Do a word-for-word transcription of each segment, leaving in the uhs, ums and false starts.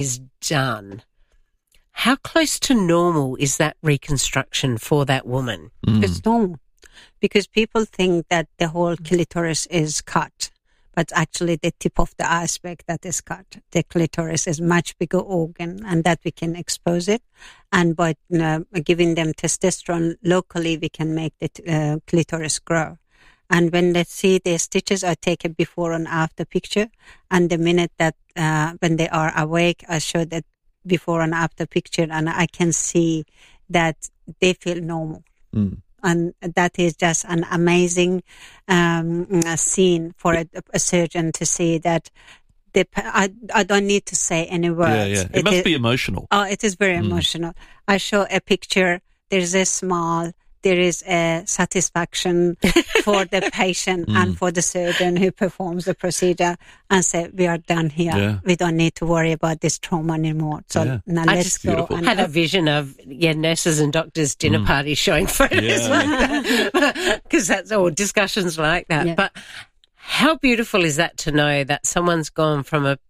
is done, how close to normal is that reconstruction for that woman? Mm. It's normal because people think that the whole clitoris is cut, but actually the tip of the iceberg that is cut. The clitoris is much bigger organ, and that we can expose it. And by uh, giving them testosterone locally, we can make the uh, clitoris grow. And when they see the stitches, I take a before and after picture. And the minute that uh, when they are awake, I show that before and after picture, and I can see that they feel normal. Mm. And that is just an amazing um, scene for a, a surgeon to see that. The, I, I don't need to say any words. Yeah, yeah. It, it must is, be emotional. Oh, it is very Mm. emotional. I show a picture. There's a smile. There is a satisfaction for the patient Mm. and for the surgeon who performs the procedure, and say, we are done here. Yeah. We don't need to worry about this trauma anymore. So Yeah. now I let's just go. beautiful. And had a vision of yeah nurses and doctors dinner Mm. parties showing photos Yeah. like that, because that's all discussions like that. Yeah. But how beautiful is that to know that someone's gone from a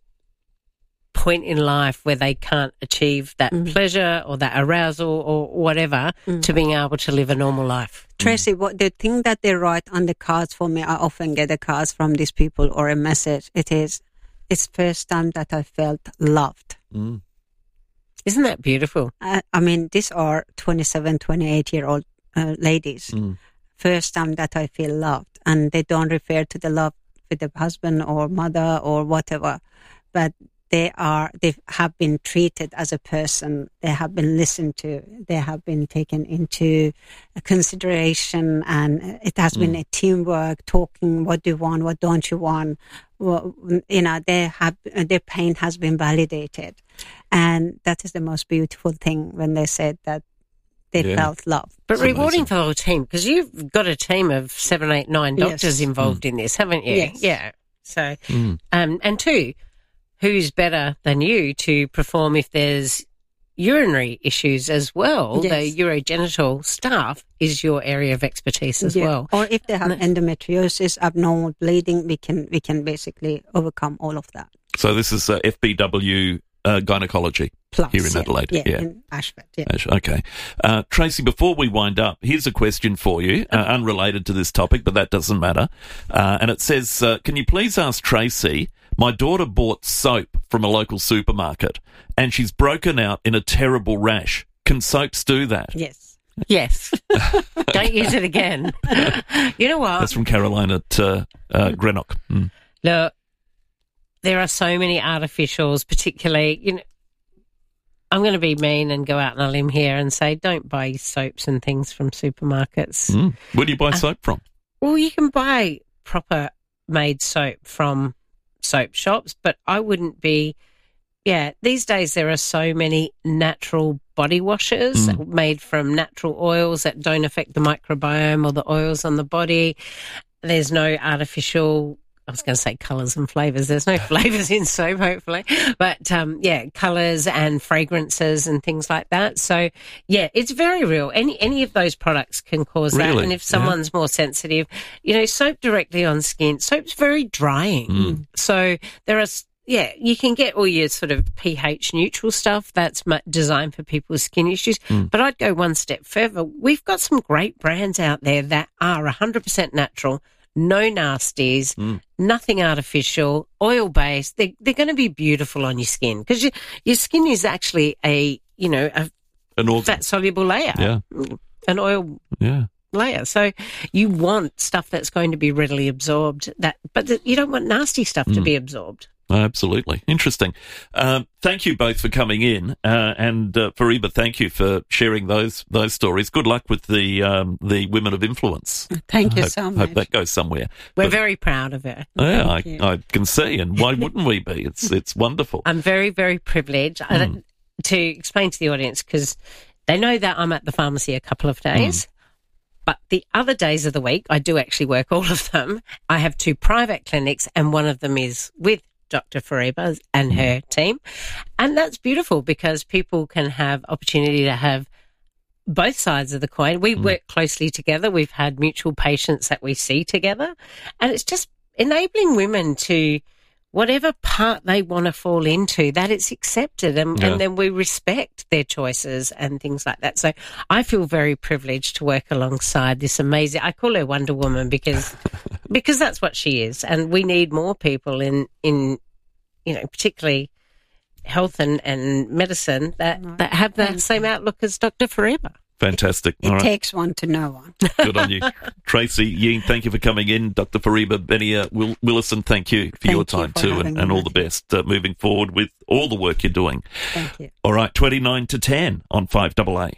point in life where they can't achieve that Mm. pleasure or that arousal or whatever Mm. to being able to live a normal life. Tracy, what the thing that they write on the cards for me, I often get a cards from these people or a message. It is, it's first time that I felt loved. Mm. Isn't that beautiful? I, I mean, these are twenty-seven, twenty-eight year old uh, ladies. Mm. First time that I feel loved, and they don't refer to the love with the husband or mother or whatever, but they are, they have been treated as a person. They have been listened to. They have been taken into consideration, and it has been a teamwork, talking, what do you want, what don't you want? Well, you know, they have, their pain has been validated. And that is the most beautiful thing when they said that they Yeah. felt love. But It's rewarding amazing. for the whole team, because you've got a team of seven, eight, nine doctors Yes. involved in this, haven't you? Yes. Yeah. So, Mm. um, and two, who's better than you to perform if there's urinary issues as well? Yes. The urogenital stuff is your area of expertise as Yeah. well. Or if they have Nice. endometriosis, abnormal bleeding, we can we can basically overcome all of that. So this is uh, F B W uh, gynecology Plus, here in yeah. Adelaide. Yeah, Yeah. in Ashford, yeah. Ash, Okay. Uh, Tracy, before we wind up, here's a question for you, uh, unrelated to this topic, but that doesn't matter. Uh, and it says, uh, can you please ask Tracy, my daughter bought soap from a local supermarket and she's broken out in a terrible rash. Can soaps do that? Yes. Yes. Don't use it again. You know what? That's from Caroline at uh, uh, Greenock. Mm. Look, there are so many artificials, particularly, you know, I'm going to be mean and go out on a limb here and say don't buy soaps and things from supermarkets. Mm. Where do you buy Uh, soap from? Well, you can buy proper made soap from soap shops, but I wouldn't be, yeah, these days there are so many natural body washes Mm. made from natural oils that don't affect the microbiome or the oils on the body. There's no artificial, I was going to say colours and flavours. There's no flavours in soap, hopefully. But, um, yeah, colours and fragrances and things like that. So, yeah, it's very real. Any any of those products can cause that. Really? And if Yeah. someone's more sensitive, you know, soap directly on skin, soap's very drying. Mm. So there are, s- yeah, you can get all your sort of pH neutral stuff that's mu- designed for people with skin issues. Mm. But I'd go one step further. We've got some great brands out there that are one hundred percent natural, no nasties, Mm. nothing artificial, oil-based. They, they're going to be beautiful on your skin because your, your skin is actually a, you know, a An organ. fat-soluble layer, Yeah. an oil Yeah. layer. So you want stuff that's going to be readily absorbed, that, but th- you don't want nasty stuff to Mm. be absorbed. Absolutely. Interesting. Um, thank you both for coming in. Uh, and uh, Fariba, thank you for sharing those those stories. Good luck with the um, the Women of Influence. Thank I you hope, so hope much. that goes somewhere. We're But- very proud of it. Yeah, I, Thank you. I can see, and why wouldn't we be? It's it's wonderful. I'm very, very privileged I don't- to explain to the audience because they know that I'm at the pharmacy a couple of days. But the other days of the week, I do actually work all of them. I have two private clinics and one of them is with Doctor Fariba and her team. And that's beautiful because people can have opportunity to have both sides of the coin. We Mm. work closely together. We've had mutual patients that we see together. And it's just enabling women to whatever part they want to fall into, that it's accepted, and, Yeah. and then we respect their choices and things like that. So I feel very privileged to work alongside this amazing, I call her Wonder Woman because because that's what she is, and we need more people in, in you know, particularly health and, and medicine that, that have that same outlook as Doctor Fariba. Fantastic. It All right. takes one to know one. Good on you. Tracy Yeen, thank you for coming in. Doctor Fariba Benia Will- Willison, thank you for Thank your you time for too, having and, me, and all the Matthew. best uh, moving forward with all the work you're doing. Thank you. All right, twenty-nine to ten on five A A.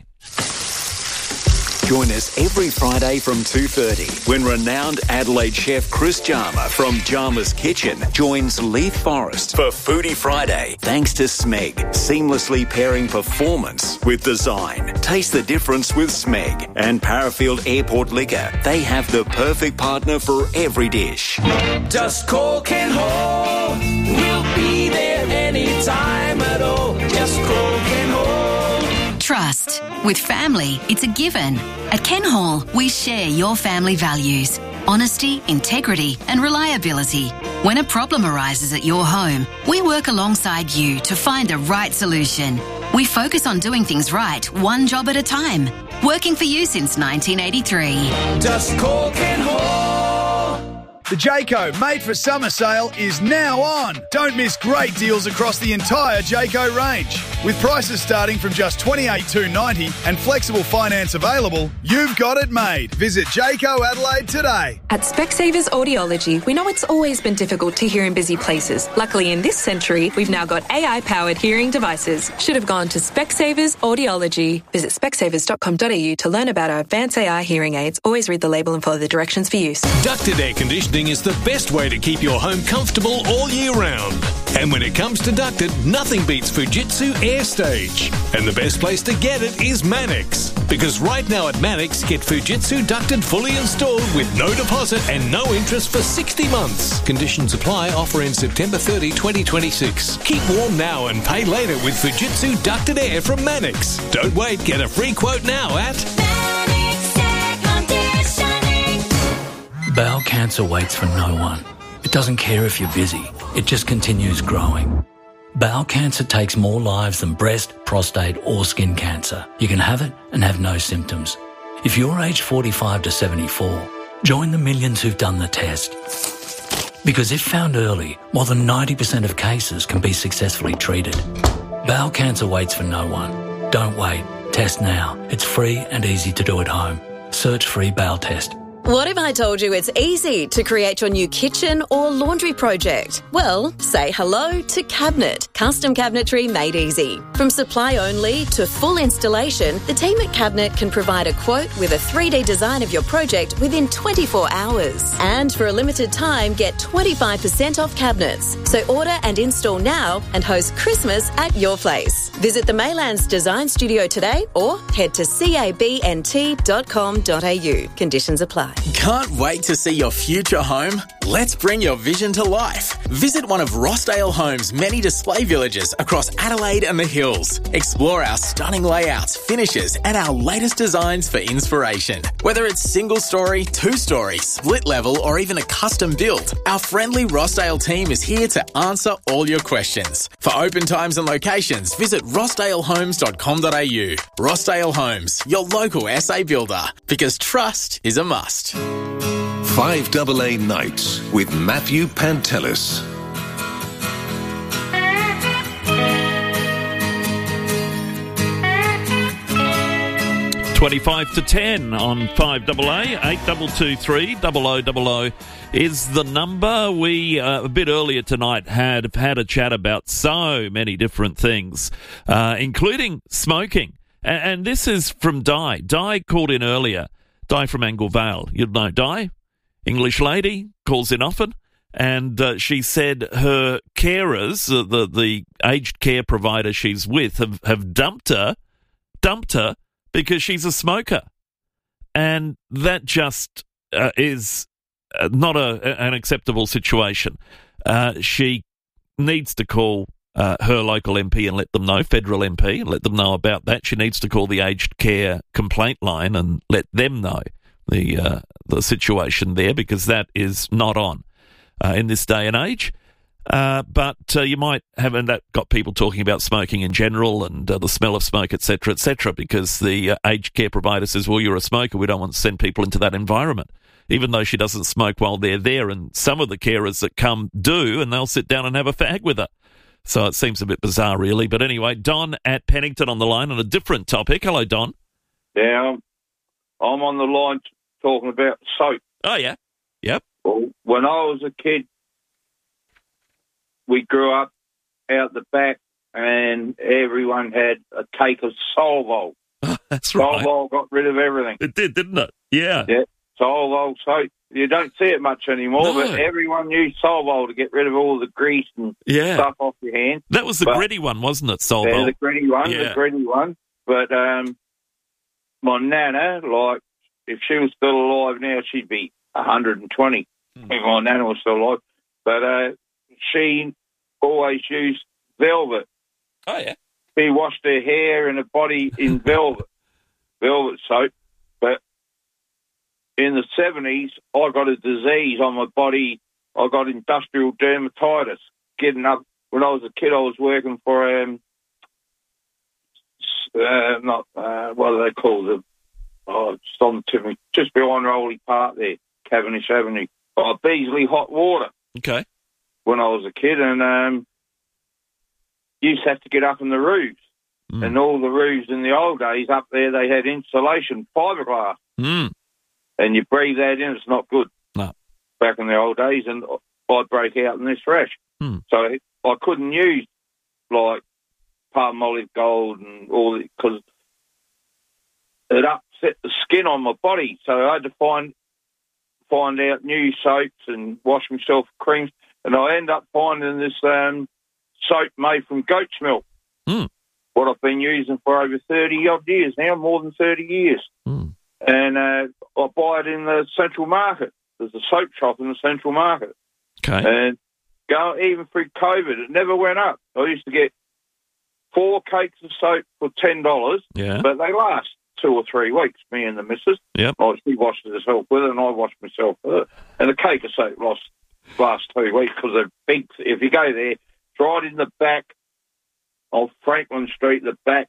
Join us every Friday from two thirty when renowned Adelaide chef Chris Jarma from Jarma's Kitchen joins Leith Forrest for Foodie Friday. Thanks to Smeg, seamlessly pairing performance with design. Taste the difference with Smeg and Parafield Airport Liquor. They have the perfect partner for every dish. Just call Ken Hall. We'll be there anytime at all. Just call Ken Hall. Trust. With family, it's a given. At Ken Hall, we share your family values. Honesty, integrity and reliability. When a problem arises at your home, we work alongside you to find the right solution. We focus on doing things right, one job at a time. Working for you since nineteen eighty-three. Just call Ken Hall. The Jayco Made for Summer sale is now on. Don't miss great deals across the entire Jayco range. With prices starting from just twenty-eight thousand two hundred ninety dollars and flexible finance available, you've got it made. Visit Jayco Adelaide today. At Specsavers Audiology, we know it's always been difficult to hear in busy places. Luckily, in this century, we've now got A I-powered hearing devices. Should have gone to Specsavers Audiology. Visit specsavers dot com dot a u to learn about our advanced A I hearing aids. Always read the label and follow the directions for use. Ducted air conditioning is the best way to keep your home comfortable all year round. And when it comes to ducted, nothing beats Fujitsu Air Stage. And the best place to get it is Mannix. Because right now at Mannix, get Fujitsu ducted fully installed with no deposit and no interest for sixty months. Conditions apply. Offer in September thirtieth, twenty twenty-six. Keep warm now and pay later with Fujitsu ducted air from Mannix. Don't wait. Get a free quote now at Mannix Air Conditioning. Bowel cancer waits for no one. It doesn't care if you're busy. It just continues growing. Bowel cancer takes more lives than breast, prostate or skin cancer. You can have it and have no symptoms. If you're aged forty-five to seventy-four, join the millions who've done the test. Because if found early, more than ninety percent of cases can be successfully treated. Bowel cancer waits for no one. Don't wait. Test now. It's free and easy to do at home. Search free bowel test. What if I told you it's easy to create your new kitchen or laundry project? Well, say hello to Cabinet, custom cabinetry made easy. From supply only to full installation, the team at Cabinet can provide a quote with a three D design of your project within twenty-four hours. And for a limited time, get twenty-five percent off cabinets. So order and install now and host Christmas at your place. Visit the Maylands Design Studio today or head to cabnt dot com dot a u. Conditions apply. Can't wait to see your future home? Let's bring your vision to life. Visit one of Rossdale Homes' many display villages across Adelaide and the Hills. Explore our stunning layouts, finishes, and our latest designs for inspiration. Whether it's single story, two story, split level, or even a custom build, our friendly Rossdale team is here to answer all your questions. For open times and locations, visit rossdale homes dot com dot a u. Rossdale Homes, your local S A builder, because trust is a must. five A A Nights with Matthew Pantelis. twenty-five to ten on five A A. eight two two three, double oh double oh is the number. We, uh, a bit earlier tonight, had had a chat about so many different things, uh, including smoking. And, and this is from Di. Di called in earlier. Di from Angle Vale. You'd know Di. English lady, calls in often. And uh, she said her carers, uh, the, the aged care provider she's with, have, have dumped her, dumped her because she's a smoker. And that just uh, is uh, not a, an acceptable situation. Uh, she needs to call uh, her local M P and let them know, federal M P, and let them know about that. She needs to call the aged care complaint line and let them know the uh, the situation there, because that is not on uh, in this day and age. Uh, but uh, you might have, and that got people talking about smoking in general and uh, the smell of smoke, et cetera, et cetera, because the uh, aged care provider says, well, you're a smoker, we don't want to send people into that environment, even though she doesn't smoke while they're there. And some of the carers that come do, and they'll sit down and have a fag with her. So it seems a bit bizarre, really. But anyway, Don at Pennington on the line on a different topic. Hello, Don. Yeah, I'm, I'm on the line talking about soap. Oh, yeah. Yep. Well, when I was a kid, we grew up out the back and everyone had a cake of Solvol. That's right. Solvol got rid of everything. It did, didn't it? Yeah. Yeah, Solvol soap. You don't see it much anymore, No. but everyone used Solvol to get rid of all the grease and Yeah. stuff off your hands. That was the But- gritty one, wasn't it, Solvol? Yeah, the gritty one, Yeah. the gritty one. But um, my nana, like, if she was still alive now, she'd be one hundred twenty. Hmm. If my nana was still alive. But uh, she always used velvet. Oh, yeah. She washed her hair and her body in velvet, velvet soap. But in the seventies, I got a disease on my body. I got industrial dermatitis. Getting up, when I was a kid, I was working for, um, uh, not, uh, what do they call them? Oh, it's on the tip of me, just behind Rowley Park there, Cavendish Avenue. Oh, Beasley Hot Water. Okay. When I was a kid, and um, used to have to get up in the roofs. Mm. And all the roofs in the old days up there, they had insulation, fiberglass. Mm. And you breathe that in, it's not good. No. Back in the old days, and I'd break out in this rash. Mm. So I couldn't use, like, Palmolive Gold and all that, because it upset the skin on my body. So I had to find find out new soaps and wash myself with creams. And I end up finding this um, soap made from goat's milk, mm. what I've been using for over thirty-odd years now, more than thirty years. Mm. And uh, I buy it in the Central Market. There's a soap shop in the Central Market. Okay. And go, even through COVID, it never went up. I used to get four cakes of soap for ten dollars, Yeah. but they last two or three weeks, me and the missus. Yep. Oh, she washes herself with it, and I wash myself with it. And a cake of soap lasts last two weeks because they're big. If you go there, it's right in the back of Franklin Street, the back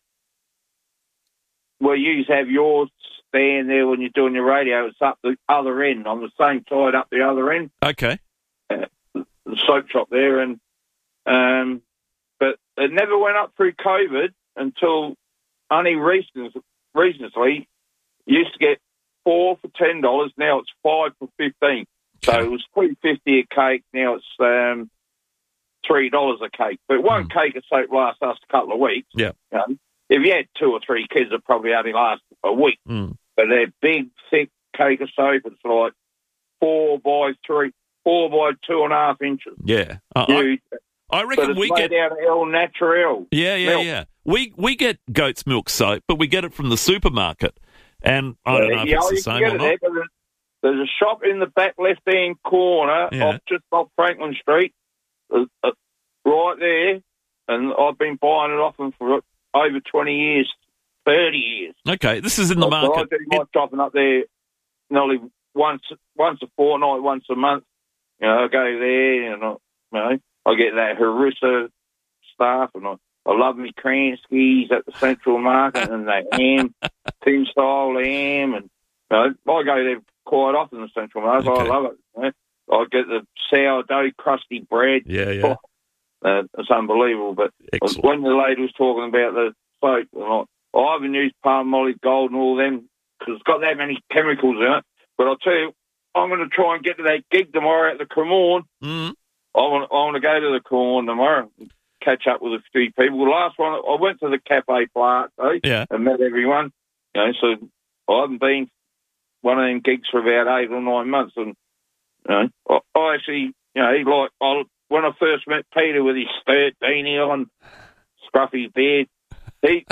where you have yours stand there when you're doing your radio. It's up the other end, on the same side up the other end. Okay. Uh, the soap shop there, and um, but it never went up through COVID until only recently. Recently, you used to get four for ten dollars. Now it's five for fifteen. So it was three fifty a cake. Now it's um, three dollars a cake. But one mm. cake of soap lasts us a couple of weeks. Yeah. You know? If you had two or three kids, it probably only last a week. Mm. But they're big, thick cake of soap. It's like four by three, four by two and a half inches. Yeah. Uh, Huge. I, I reckon but it's we made get out of El Natural. Yeah, yeah, milk. yeah. We we get goat's milk soap, but we get it from the supermarket, and I don't know if yeah, it's the you same can get or it not. there, but there's, there's a shop in the back left-hand corner, Yeah. off, just off Franklin Street, uh, uh, right there, and I've been buying it off them for over twenty years, thirty years. Okay, this is in the So market. I do my shopping up there nearly once once a fortnight, once a month. You know, I go there and I, you know, I get that Harissa stuff, and I, I love me Kranskis at the Central Market and the ham, thin style ham, and you know, I go there quite often. The Central Market, Okay. I love it. You know. I get the sourdough crusty bread. Yeah, yeah. Uh, it's unbelievable. But Excellent. when the lady was talking about the soap, and I, I haven't used Palmolive Gold and all them because it's got that many chemicals in it. But I'll tell you, I'm going to try and get to that gig tomorrow at the Cremorne. Mm. I want, I want to go to the Cremorne tomorrow and catch up with a few people. The last one, I went to the Cafe Platte, eh, Yeah. and met everyone. You know, so I haven't been one of them gigs for about eight or nine months. And you know, I, I actually, you know, like I, when I first met Peter with his skirt beanie on, scruffy beard, he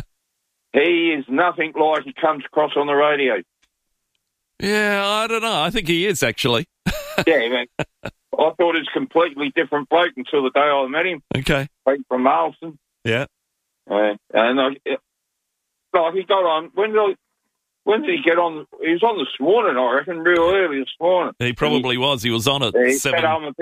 he is nothing like he comes across on the radio. Yeah, I don't know. I think he is actually. Yeah, man. I thought he was a completely different bloke until the day I met him. Okay. Pete from Marlston. Yeah. Uh, and I, like he got on, when did, I, when did he get on? He was on this morning, I reckon, real early this morning. He probably was. He was on at Yeah, he seven. said, I'm a big,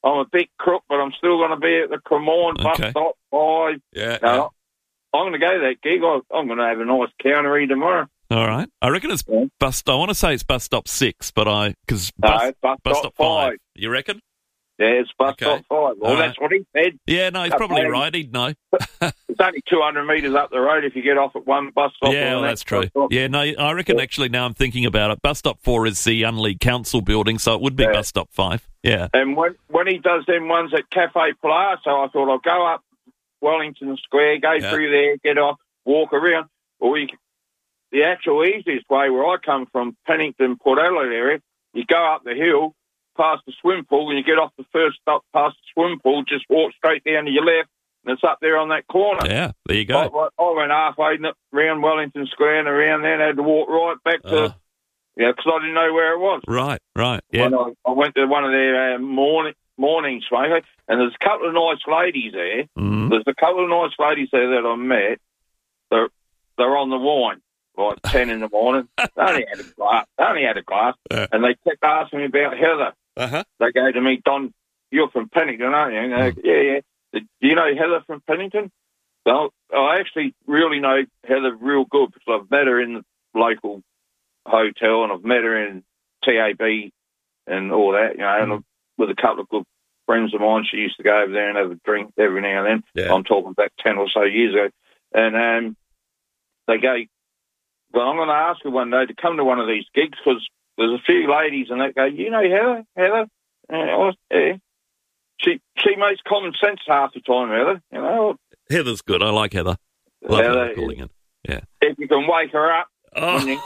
I'm a bit crook, but I'm still going to be at the Cremorne bus Okay. stop five. Yeah, No, yeah. I'm going to go to that gig. I- I'm going to have a nice countery tomorrow. All right. I reckon it's bus. I want to say it's bus stop six, but I because No, bus, it's bus bus stop stop five. five. You reckon? Yeah, it's bus Okay. stop five. Well, All that's what he said. Yeah, no, he's Okay. probably right. He'd know. It's only two hundred metres up the road if you get off at one bus stop. Yeah, on well, that that's true. bus stop. Yeah, no, I reckon actually now I'm thinking about it, bus stop four is the Unley Council building, so it would be Yeah. bus stop five. Yeah. And when when he does them ones at Cafe Palazzo, I thought I'll go up Wellington Square, go Yeah. through there, get off, walk around. Or you, the actual easiest way where I come from, Pennington, Port Adelaide area, you go up the hill, past the swim pool, and you get off the first stop past the swim pool, just walk straight down to your left, and it's up there on that corner. Yeah, there you I, go. I, I went halfway around Wellington Square and around there and had to walk right back to, Oh. yeah, because I didn't know where it was. Right, right. Yeah. When I, I went to one of their uh, morning morning smoker, and there's a couple of nice ladies there. Mm. There's a couple of nice ladies there that I met. They're they're on the wine, like ten in the morning. They only had a glass. They only had a glass, Yeah. and they kept asking me about Heather. Uh-huh. They go to me, Don, you're from Pennington, aren't you? And I go, yeah, yeah. Do you know Heather from Pennington? So I actually really know Heather real good because I've met her in the local hotel and I've met her in T A B and all that, you know, and I've, with a couple of good friends of mine. She used to go over there and have a drink every now and then. Yeah. I'm talking about ten or so years ago. And um, they go, well, I'm going to ask her one day to come to one of these gigs because there's a few ladies and they go, you know Heather? Heather? And I was, yeah. She, she makes common sense half the time, Heather. You know, Heather's good. I like Heather. Love Heather Heather calling it. Yeah. if you can wake her up. Oh. when you-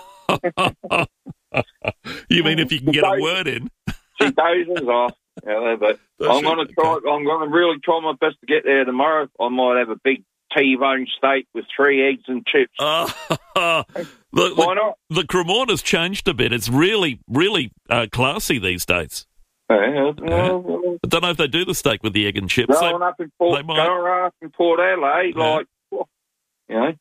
You mean if you can get a word in? She dozes off, you know, but Does I'm she? going to try. I'm going to really try my best to get there tomorrow. I might have a big T-bone steak with three eggs and chips. Oh, the, Why not? The Cremorne has changed a bit. It's really, really uh, classy these days. Yeah, Yeah. I don't know if they do the steak with the egg and chips. They- Growing up in Port, they might. growing up in Port Adelaide, Yeah. like, you know,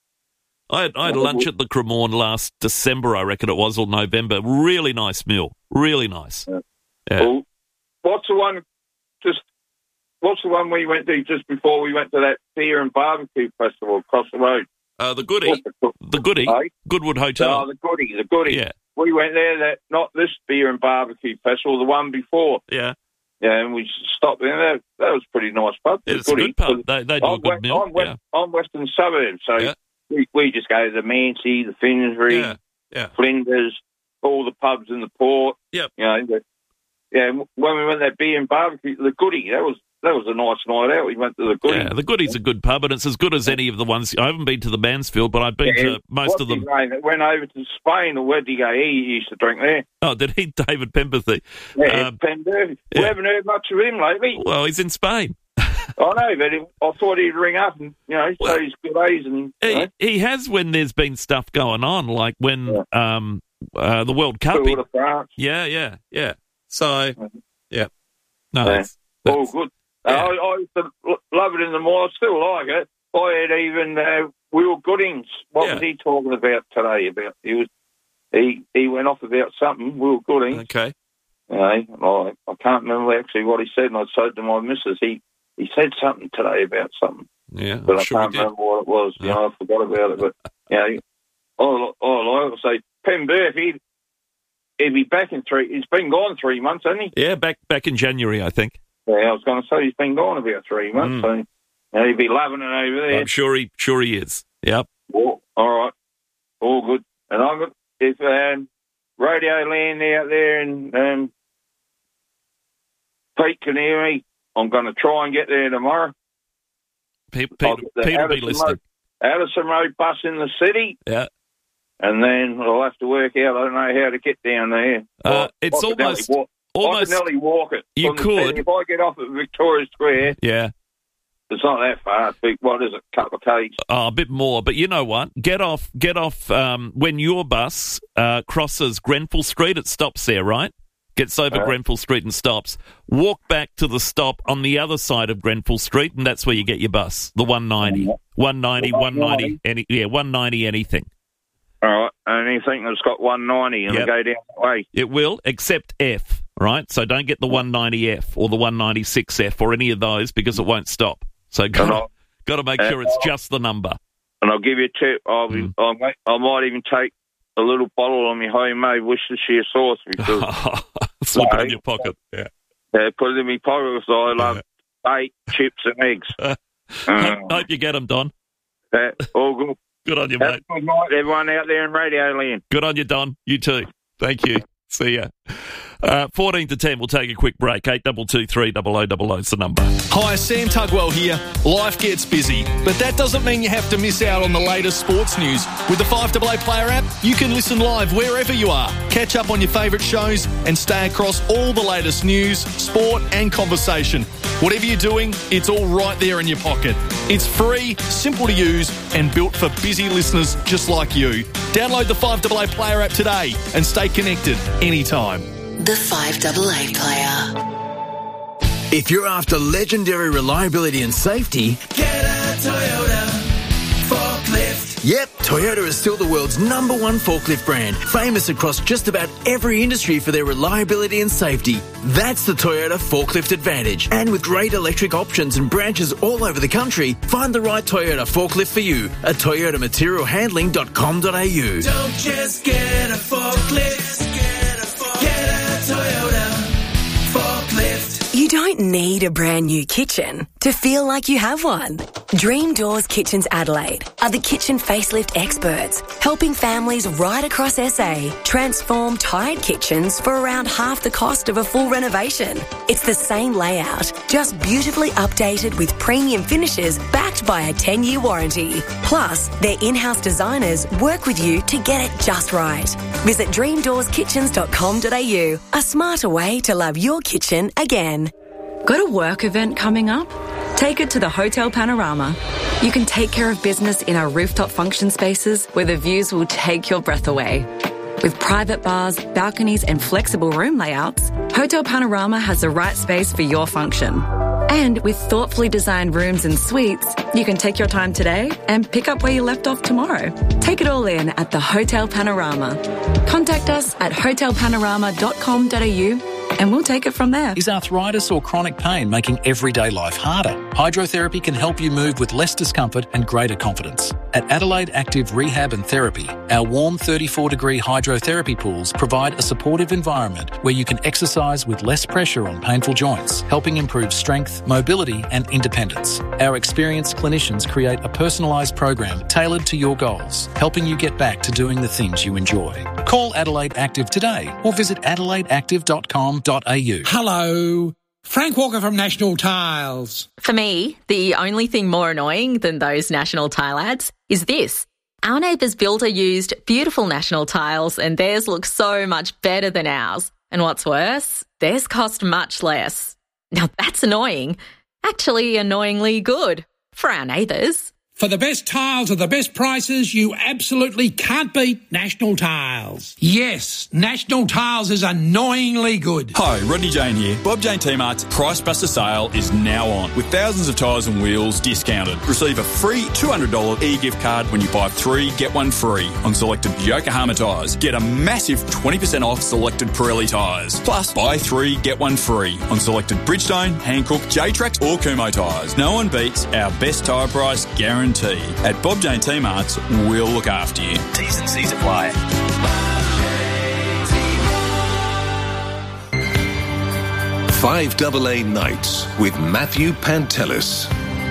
I had, I had lunch at the Cremorne last December, I reckon it was, or November. Really nice meal. Really nice. Yeah. Yeah. Well, what's the one? Just what's the one we went to just before we went to that beer and barbecue festival across the road? Uh, the Goody. What's it called? The Goody. Hey? Goodwood Hotel. Oh, the Goody, the Goody. Yeah. We went there. That not this beer and barbecue festival, the one before. Yeah. Yeah, and we stopped in there. That was a pretty nice pub. the It's a Goody. good pub. They, they do a I'm, good west, meal. I'm, west, I'm western suburbs, so Yeah. we, we just go to the Mancy, the Finsbury, Yeah. Yeah. Flinders, all the pubs in the port. Yep. You know, but, yeah, when we went to that beer and barbecue, the Goody, that was that was a nice night out. We went to the Goody. Yeah, the Goody's a good pub, and it's as good as any of the ones. I haven't been to the Mansfield, but I've been Yeah, to most what's of them. his name? It went over to Spain, or where did he go? He used to drink there. Oh, did he? David Pemberthy. Yeah, Um, Penn Durfee. yeah. We haven't heard much of him lately. well, he's in Spain. I know, but he, I thought he'd ring up and, you know, say he's good A's and, you He, know, he has when there's been stuff going on, like when um, uh, the World Cup. Tour de France. Yeah, yeah, yeah. So, yeah. No, Yeah. that's, All that's- good. Uh, I, I used to l- love it in the morning. I still like it. I had even uh, Will Goodings. What Yeah. was he talking about today? About he was he he went off about something. Will Goodings. Okay. You know, I, I can't remember actually what he said, and I said to my missus, he he said something today about something, Yeah, but I'm I sure can't he did. remember what it was. You know, I forgot about it. But you know, all all I will say, Penn Burf, he he'd be back in three. He's been gone three months, hasn't he? Yeah, back back in January, I think. Yeah, I was going to say he's been gone about three months, Mm. so you know, he'd be loving it over there. I'm sure he sure he is. Yep. Well, all right, all good. And I'm good. If um, Radio Land out there and um, Pete can hear me, I'm going to try and get there tomorrow. Pete, I'll Pete, get the Pete will be Addison listening. Road, Addison Road bus in the city, Yeah. and then I'll have to work out. I don't know how to get down there. Uh, Well, it's I could nearly almost- walk, almost- I could nearly walk it. You from the could. city. If I get off at Victoria Square, Yeah. it's not that far. It's big, what is it? Couple of k's. Oh, a bit more, but you know what? Get off, get off. Um, when your bus uh, crosses Grenfell Street, it stops there, right? Gets over Uh. Grenfell Street and stops. Walk back to the stop on the other side of Grenfell Street, and that's where you get your bus. The one ninety, one ninety, The one ninety, one ninety. any, yeah, one ninety, anything. All right, and anything that's got one ninety and Yep. go down that way. It will, except F. right? So don't get the one ninety F or the one ninety-six F or any of those because it won't stop. So got got to make sure it's just the number. And I'll give you a tip. I'll be, Mm. I, might, I might even take a little bottle on my homemade Worcestershire sauce because slip it in your pocket. Yeah, yeah, put it in my pocket because I love bait, chips, and eggs. Uh, Uh, hope you get them, Don. yeah, all good. Good on you, Have mate. a good night, everyone out there in Radio Land. Good on you, Don. You too. Thank you. See ya. Uh, fourteen to ten, we'll take a quick break. eight two two three double oh double oh is the number. Hi, Sam Tugwell here. Life gets busy, but that doesn't mean you have to miss out on the latest sports news. With the five A A Player app, you can listen live wherever you are, catch up on your favourite shows, and stay across all the latest news, sport, and conversation. Whatever you're doing, it's all right there in your pocket. It's free, simple to use, and built for busy listeners just like you. Download the five A A Player app today and stay connected anytime. The five A A Player. If you're after legendary reliability and safety, Get a Toyota forklift. yep, Toyota is still the world's number one forklift brand, famous across just about every industry for their reliability and safety. That's the Toyota Forklift Advantage. And with great electric options and branches all over the country, find the right Toyota forklift for you at toyota material handling dot com dot a u. Don't just get a forklift. Get a, forklift. Get a Toyota forklift. You don't need a brand new kitchen to feel like you have one. Dream Doors Kitchens Adelaide are the kitchen facelift experts, helping families right across S A transform tired kitchens for around half the cost of a full renovation. It's the same layout, just beautifully updated with premium finishes backed by a ten-year warranty. Plus, their in-house designers work with you to get it just right. Visit dream doors kitchens dot com dot a u, a smarter way to love your kitchen again. Got a work event coming up? Take it to the Hotel Panorama. You can take care of business in our rooftop function spaces where the views will take your breath away. With private bars, balconies and flexible room layouts, Hotel Panorama has the right space for your function. And with thoughtfully designed rooms and suites, you can take your time today and pick up where you left off tomorrow. Take it all in at the Hotel Panorama. Contact us at hotel panorama dot com dot a u and we'll take it from there. Is arthritis or chronic pain making everyday life harder? Hydrotherapy can help you move with less discomfort and greater confidence. At Adelaide Active Rehab and Therapy, our warm thirty-four degree hydrotherapy pools provide a supportive environment where you can exercise with less pressure on painful joints, helping improve strength, mobility and independence. Our experienced clinicians create a personalised program tailored to your goals, helping you get back to doing the things you enjoy. Call Adelaide Active today or visit adelaide active dot com dot a u. Hello, Frank Walker from National Tiles. For me, the only thing more annoying than those National Tile ads is this. Our neighbour's builder used beautiful National Tiles and theirs looks so much better than ours. And what's worse, theirs cost much less. Now that's annoying. Actually annoyingly good for our neighbours. For the best tiles at the best prices, you absolutely can't beat National Tiles. Yes, National Tiles is annoyingly good. Hi, Rodney Jane here. Bob Jane T-Mart's Price Buster sale is now on with thousands of tyres and wheels discounted. Receive a free two hundred dollars e-gift card when you buy three, get one free on selected Yokohama tyres. Get a massive twenty percent off selected Pirelli tyres. Plus, buy three, get one free on selected Bridgestone, Hankook, J-Trax or Kumho tyres. No one beats our best tyre price guarantee. At Bob Jane T-Mart's, we'll look after you. T's and C's apply. five A A Nights with Matthew Pantelis.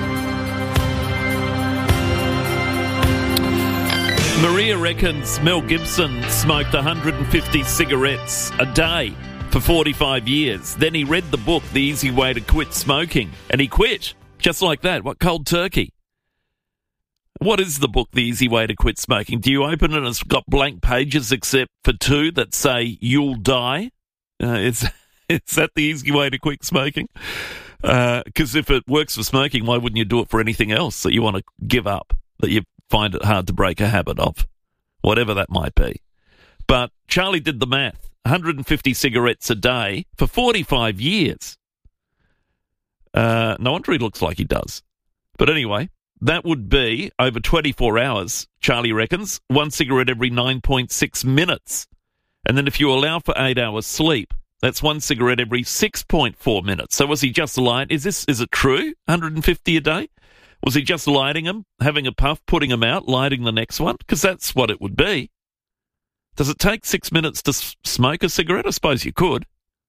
Maria reckons Mel Gibson smoked one hundred fifty cigarettes a day for forty-five years. Then he read the book, The Easy Way to Quit Smoking, and he quit. Just like that. What, cold turkey? What is the book, The Easy Way to Quit Smoking? Do you open it and it's got blank pages except for two that say, you'll die? Uh, is, is that the easy way to quit smoking? Because uh, if it works for smoking, why wouldn't you do it for anything else that you want to give up, that you find it hard to break a habit of? Whatever that might be. But Charlie did the math. one hundred fifty cigarettes a day for forty-five years. Uh, no wonder he looks like he does. But anyway, that would be, over twenty-four hours, Charlie reckons, one cigarette every nine point six minutes. And then if you allow for eight hours sleep, That's one cigarette every six point four minutes. So was he just light? Is this is it true? one hundred fifty a day? Was he just lighting them, having a puff, putting them out, lighting the next one? Because that's what it would be. Does it take six minutes to s- smoke a cigarette? I suppose you could.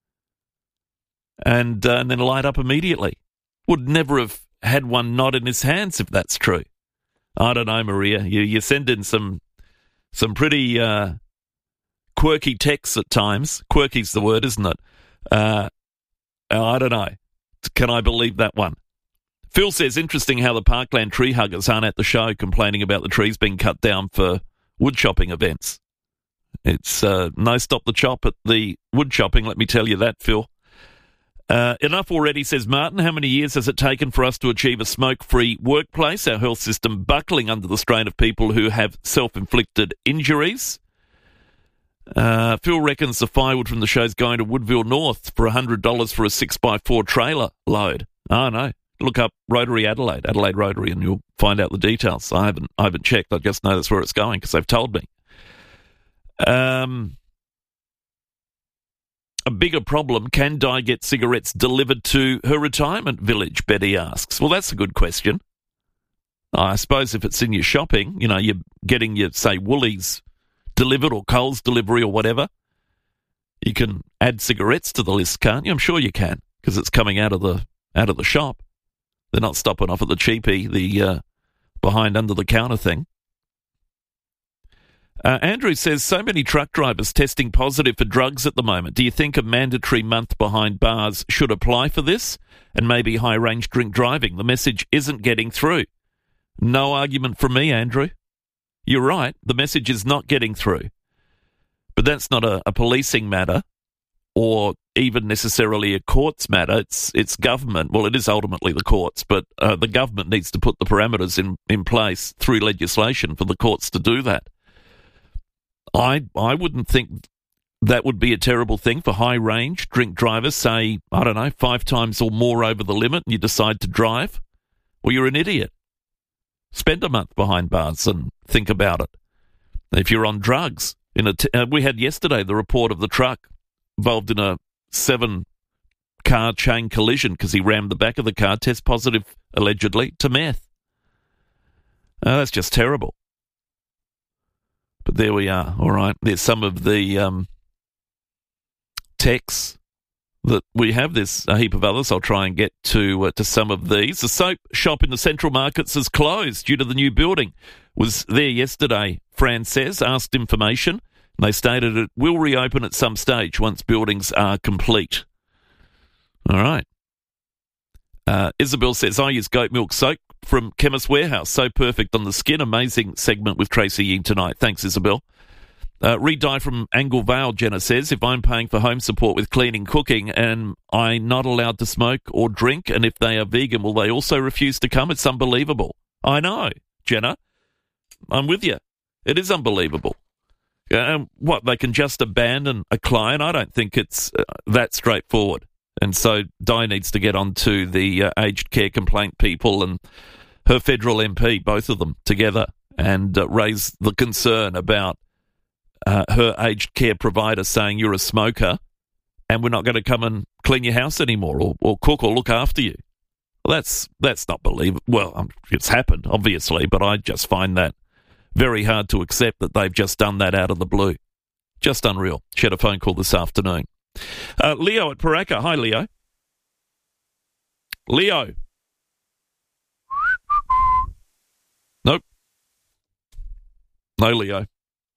And, uh, and then light up immediately. Would never have had one not in his hands if that's true. I don't know, Maria. You you send in some some pretty uh, quirky texts at times. Quirky's the word, isn't it? Uh, I don't know. Can I believe that one? Phil says, interesting how the Parkland tree huggers aren't at the show complaining about the trees being cut down for wood chopping events. It's uh, no stop the chop at the wood chopping, let me tell you that, Phil. Uh, enough already, says Martin. How many years has it taken for us to achieve a smoke-free workplace? Our health system buckling under the strain of people who have self-inflicted injuries. Uh, Phil reckons the firewood from the show's going to Woodville North for one hundred dollars for a six by four trailer load. Oh, no. Look up Rotary Adelaide, Adelaide Rotary, and you'll find out the details. I haven't, I haven't checked. I just know that's where it's going because they've told me. Um... A bigger problem, can Di get cigarettes delivered to her retirement village, Betty asks. Well, that's a good question. I suppose if it's in your shopping, you know, you're getting your, say, Woolies delivered or Coles delivery or whatever, you can add cigarettes to the list, can't you? I'm sure you can, because it's coming out of the out of the shop. They're not stopping off at the cheapie, the uh, behind under-the-counter thing. Uh, Andrew says, so many truck drivers testing positive for drugs at the moment. Do you think a mandatory month behind bars should apply for this? And maybe high-range drink driving? The message isn't getting through. No argument from me, Andrew. You're right. The message is not getting through. But that's not a, a policing matter or even necessarily a courts matter. It's it's government. Well, it is ultimately the courts, but uh, the government needs to put the parameters in, in place through legislation for the courts to do that. I I wouldn't think that would be a terrible thing for high-range drink drivers, say, I don't know, five times or more over the limit and you decide to drive. Well, you're an idiot. Spend a month behind bars and think about it. If you're on drugs, in a t- uh, we had yesterday the report of the truck involved in a seven-car chain collision because he rammed the back of the car, test positive, allegedly, to meth. Uh, that's just terrible. But there we are, all right. There's some of the um, texts that we have. There's a heap of others. I'll try and get to uh, to some of these. The soap shop in the Central Markets has closed due to the new building. Was there yesterday, Fran says, asked information. They stated it will reopen at some stage once buildings are complete. All right. Uh, Isabel says, I use goat milk soap from Chemist Warehouse. So perfect on the skin. Amazing segment with Tracy Ying tonight. Thanks, Isabel. Uh, Reed Dye from Angle Vale, Jenna says, if I'm paying for home support with cleaning, cooking, and I'm not allowed to smoke or drink, and if they are vegan, will they also refuse to come? It's unbelievable. I know, Jenna. I'm with you. It is unbelievable. Um, what, they can just abandon a client? I don't think it's uh, that straightforward. And so Di needs to get on to the uh, aged care complaint people and her federal M P, both of them together, and uh, raise the concern about uh, her aged care provider saying you're a smoker and we're not going to come and clean your house anymore or, or cook or look after you. Well, that's that's not believable. Well, um, it's happened, obviously, but I just find that very hard to accept that they've just done that out of the blue. Just unreal. She had a phone call this afternoon. Uh, Leo at Paraka. Hi, Leo. Leo. Nope. No, Leo.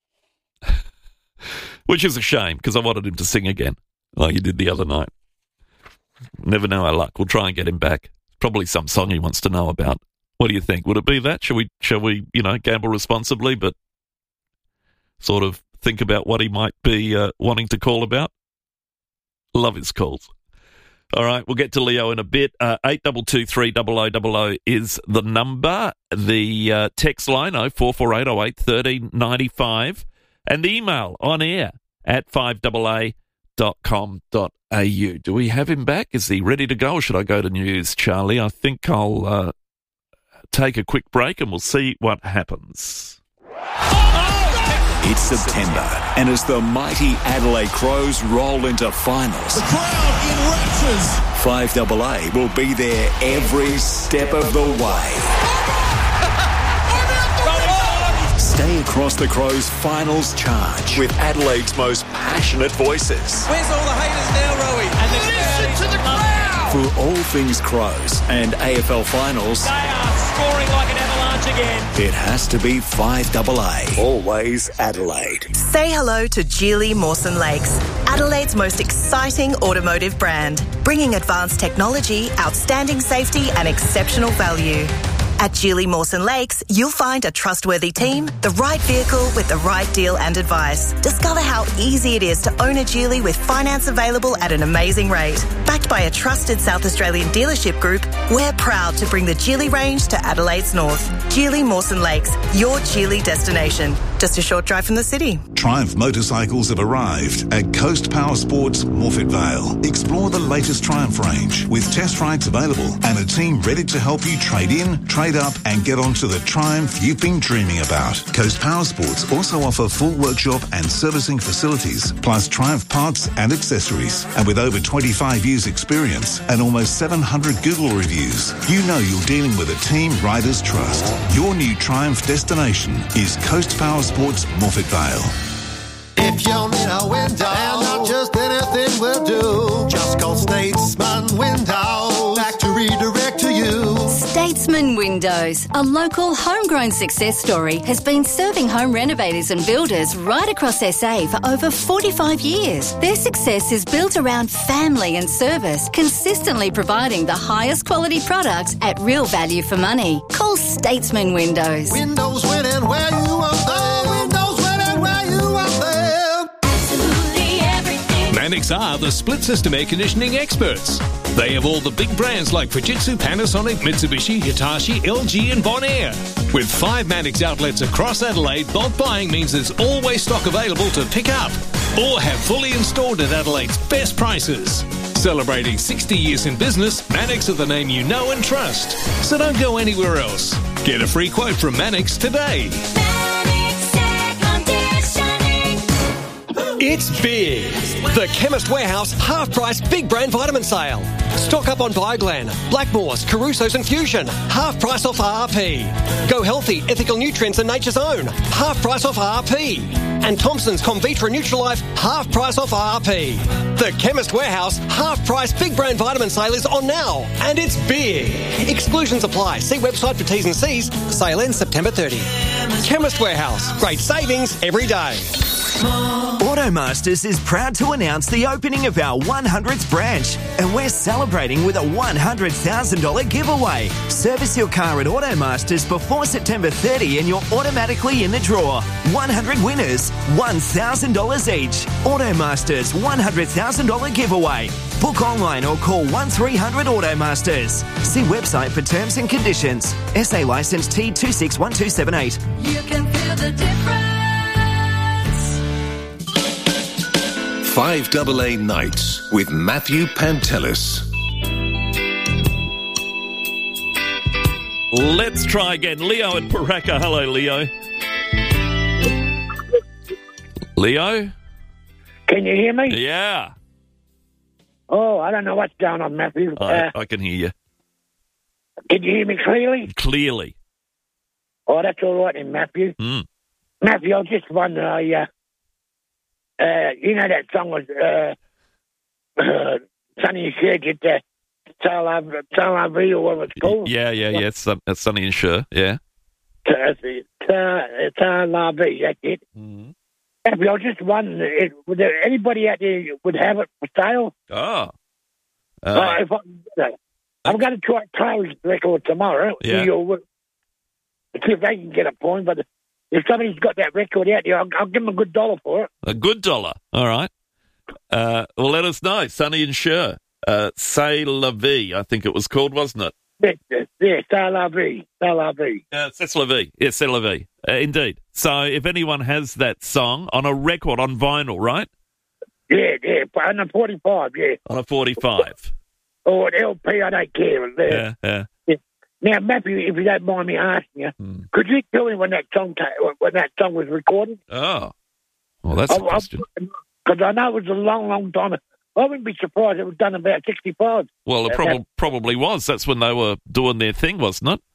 Which is a shame, because I wanted him to sing again, like he did the other night. Never know our luck. We'll try and get him back. Probably some song he wants to know about. What do you think? Would it be that? Shall we, shall we, you know, gamble responsibly, but sort of think about what he might be uh, wanting to call about? Love his calls. All right, we'll get to Leo in a bit. Uh, eight two two three zero zero zero zero is the number. The uh, text line, oh four four eight oh eight one three nine five. And the email on air at five A A dot com dot a u. Do we have him back? Is he ready to go, or should I go to news, Charlie? I think I'll uh, take a quick break and we'll see what happens. Oh, It's September, and as the mighty Adelaide Crows roll into finals, the crowd in raptures. five double A will be there every step of the way. Stay across the Crows' finals charge with Adelaide's most passionate voices. Where's all the haters now, Rowie? And listen to the crowd! For all things Crows and A F L finals, They are scoring like an avalanche again. it has to be five double A. Always Adelaide. Say hello to Geely Mawson Lakes, Adelaide's most exciting automotive brand, bringing advanced technology, outstanding safety and exceptional value. At Geely Mawson Lakes, you'll find a trustworthy team, the right vehicle with the right deal and advice. Discover how easy it is to own a Geely with finance available at an amazing rate. Backed by a trusted South Australian dealership group, we're proud to bring the Geely range to Adelaide's north. Geely Mawson Lakes, your Geely destination. Just a short drive from the city. Triumph motorcycles have arrived at Coast Power Sports, Morphett Vale. Explore the latest Triumph range with test rides available and a team ready to help you trade in, trade up and get onto the Triumph you've been dreaming about. Coast Power Sports also offer full workshop and servicing facilities, plus Triumph parts and accessories. And with over twenty-five years experience and almost seven hundred Google reviews, you know you're dealing with a team riders trust. Your new Triumph destination is Coast Power Sports, Morphett Vale. If you need a window, and not just anything will do, just call Statesman Windows back to redirect to you. Statesman Windows, a local homegrown success story, has been serving home renovators and builders right across S A for over forty-five years. Their success is built around family and service, consistently providing the highest quality products at real value for money. Call Statesman Windows. Windows winning where you want them. Windows winning where you want them. Absolutely everything. Mannix are the split system air conditioning experts. They have all the big brands like Fujitsu, Panasonic, Mitsubishi, Hitachi, L G and Bonaire. With five Mannix outlets across Adelaide, bulk buying means there's always stock available to pick up or have fully installed at Adelaide's best prices. Celebrating sixty years in business, Mannix are the name you know and trust. So don't go anywhere else. Get a free quote from Mannix today. It's big. The Chemist Warehouse half-price big brand vitamin sale. Stock up on Bioglan, Blackmores, Caruso's and Fusion. Half price off R R P. Go Healthy, Ethical Nutrients and Nature's Own. Half price off R R P. And Thompson's Comvitra Nutrilife, half price off R R P. The Chemist Warehouse half-price big brand vitamin sale is on now. And it's big. Exclusions apply. See website for T's and C's. Sale ends September thirtieth. Chemist Warehouse. Great savings every day. Automasters is proud to announce the opening of our one hundredth branch, and we're celebrating with a one hundred thousand dollars giveaway. Service your car at Automasters before September thirtieth and you're automatically in the draw. one hundred winners, one thousand dollars each. Automasters one hundred thousand dollars giveaway. Book online or call one three hundred Automasters. See website for terms and conditions. S A licence T two six one two seven eight. You can feel the difference. five double A Nights with Matthew Pantelis. Let's try again. Leo at Paraka. Hello, Leo. Leo? Can you hear me? Yeah. Oh, I don't know what's going on, Matthew. I, Uh, I can hear you. can you hear me clearly? Clearly. Oh, that's all right then, Matthew. Mm. Matthew, I was just wondering, uh, uh, you know that song was uh, uh, Sonny and Cher did that Salavi or what it's called? Yeah, yeah, yeah. It's, um, it's Sonny and Cher, yeah. Salavi, that's it. Mm-hmm. Matthew, I was just wondering, if, would there anybody out there would have it for sale? Oh. Uh, Uh, if I, I'm going to try Tyler's record tomorrow. Yeah. You'll, see if they can get a point, but if somebody's got that record out there, I'll, I'll give them a good dollar for it. A good dollar. All right. Uh, well, let us know. Sonny and Cher. Uh, C'est la vie, I think it was called, wasn't it? Yeah, yeah, C'est la vie. C'est la vie. Uh, C'est la vie. Yeah, C'est la vie. Uh, indeed. So if anyone has that song on a record, on vinyl, right? Yeah, yeah, on a forty-five, yeah. On a forty-five. Or an L P, I don't care. Yeah, yeah. yeah. Now, Matthew, if you don't mind me asking you, mm. could you tell me when that song ta- when that song was recorded? Oh, well, that's a question. Because I know it was a long, long time. I wouldn't be surprised if it was done about sixty-five. Well, it prob- probably was. That's when they were doing their thing, wasn't it?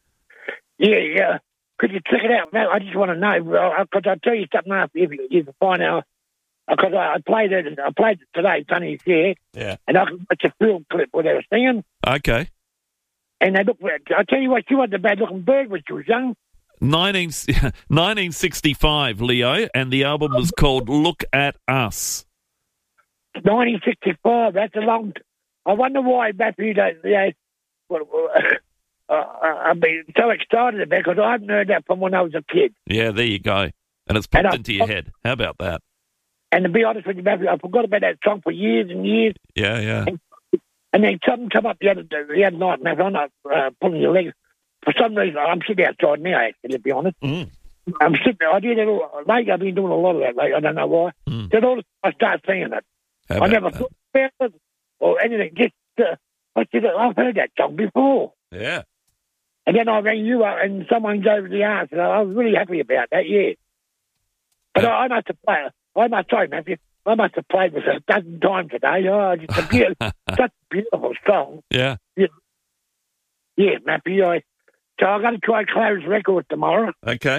Yeah, yeah. Could you check it out, Matt? I just want to know, because I'll tell you something after if you, you can find out. Because I, I played it, I played it today, Sonny's here. Yeah. And I it's a film clip where they were singing. Okay. And they look. I tell you what, she wasn't a bad-looking bird when she was young. nineteen, nineteen sixty-five, Leo, and the album was called Look at Us. nineteen sixty-five, that's a long... T- I wonder why, Matthew, don't... You know, well, uh, I've been so excited about it because I haven't heard that from when I was a kid. Yeah, there you go. And it's popped and into I, your head. How about that? And to be honest with you, Matthew, I forgot about that song for years and years. Yeah, yeah. And, and then something come up the other day, the other night, Matthew, I'm not uh, pulling your legs. For some reason, I'm sitting outside now, actually, to be honest. Mm. I'm sitting there. I did it all. Lately, I've been doing a lot of that lately. I don't know why. Mm. Then all of a sudden, I start singing it. How I never that? thought about it or anything. Just, uh, I said, I've heard that song before. Yeah. And then I rang you up and someone gave the answer. I was really happy about that, yeah. But yeah. I, I must have played, I must say, Matthew, I must have played this a dozen times today. Oh, it's a beautiful, such a beautiful song. Yeah. Yeah, yeah Matthew. I, so I'm going to try Claridge Records tomorrow. Okay.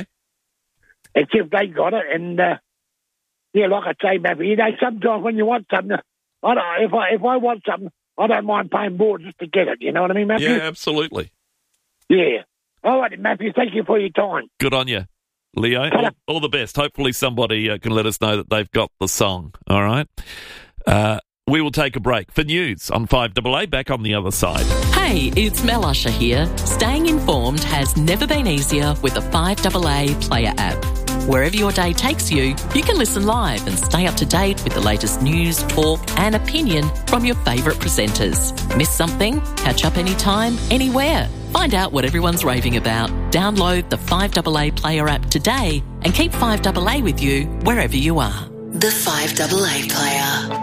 And see if they got it. And, uh, yeah, like I say, Matthew, you know, sometimes when you want something, I don't, if I if I want something, I don't mind paying more just to get it. You know what I mean, Matthew? Yeah, absolutely. Yeah. All right, Matthew, thank you for your time. Good on you, Leo. All, all the best. Hopefully somebody uh, can let us know that they've got the song, all right? Uh, we will take a break for news on five A A, back on the other side. Hey, it's Mel Usher here. Staying informed has never been easier with the five A A Player app. Wherever your day takes you, you can listen live and stay up to date with the latest news, talk and opinion from your favourite presenters. Miss something? Catch up anytime, anywhere. Find out what everyone's raving about. Download the five A A Player app today and keep five A A with you wherever you are. The five A A Player.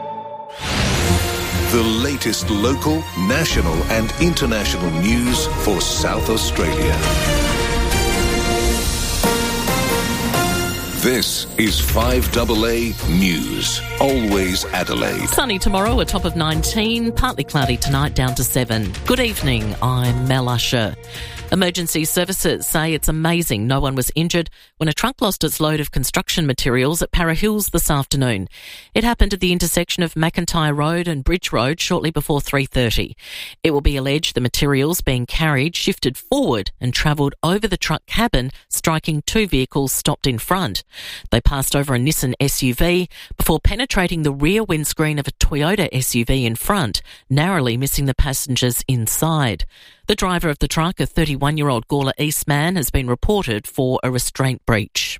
The latest local, national and international news for South Australia. This is five A A News. Always Adelaide. Sunny tomorrow, a top of nineteen. Partly cloudy tonight, down to seven. Good evening, I'm Mel Usher. Emergency services say it's amazing no one was injured when a truck lost its load of construction materials at Para Hills this afternoon. It happened at the intersection of McIntyre Road and Bridge Road shortly before three thirty. It will be alleged the materials being carried shifted forward and travelled over the truck cabin, striking two vehicles stopped in front. They passed over a Nissan S U V before penetrating the rear windscreen of a Toyota S U V in front, narrowly missing the passengers inside. The driver of the truck, a thirty-one-year-old Gawler East man, has been reported for a restraint breach.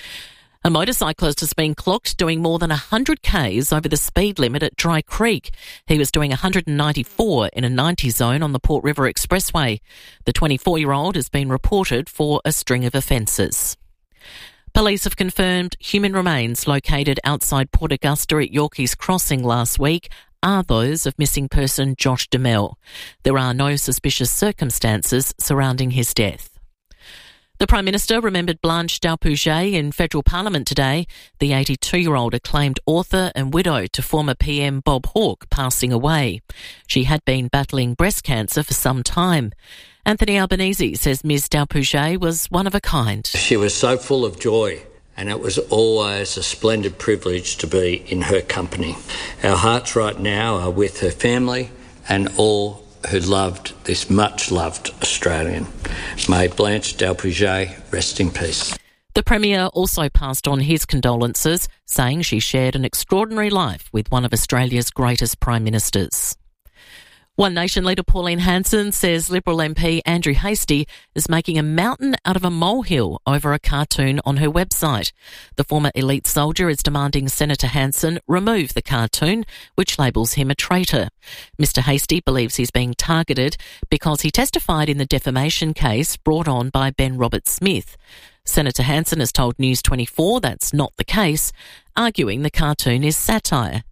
A motorcyclist has been clocked doing more than one hundred kays over the speed limit at Dry Creek. He was doing one hundred ninety-four in a ninety zone on the Port River Expressway. The twenty-four-year-old has been reported for a string of offences. Police have confirmed human remains located outside Port Augusta at Yorkeys Crossing last week are those of missing person Josh Demel. There are no suspicious circumstances surrounding his death. The Prime Minister remembered Blanche Dalpouget in Federal Parliament today, the eighty-two-year-old acclaimed author and widow to former P M Bob Hawke passing away. She had been battling breast cancer for some time. Anthony Albanese says Miz Dalpouget was one of a kind. She was so full of joy, and it was always a splendid privilege to be in her company. Our hearts right now are with her family and all who loved this much-loved Australian. May Blanche Dalpouget rest in peace. The Premier also passed on his condolences, saying she shared an extraordinary life with one of Australia's greatest Prime Ministers. One Nation leader Pauline Hanson says Liberal M P Andrew Hastie is making a mountain out of a molehill over a cartoon on her website. The former elite soldier is demanding Senator Hanson remove the cartoon, which labels him a traitor. Mister Hastie believes he's being targeted because he testified in the defamation case brought on by Ben Roberts-Smith. Senator Hanson has told News twenty-four that's not the case, arguing the cartoon is satire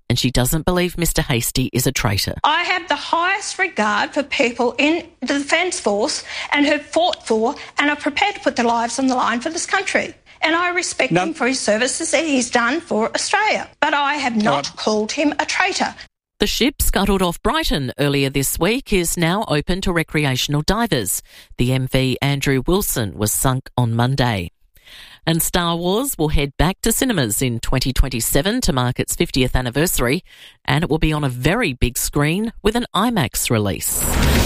and she doesn't believe Mister Hastie is a traitor. I have the highest regard for people in the Defence Force and who've fought for and are prepared to put their lives on the line for this country. And I respect no. him for his services that he's done for Australia. But I have not no. called him a traitor. The ship scuttled off Brighton earlier this week is now open to recreational divers. The M V Andrew Wilson was sunk on Monday. And Star Wars will head back to cinemas in twenty twenty-seven to mark its fiftieth anniversary, and it will be on a very big screen with an IMAX release.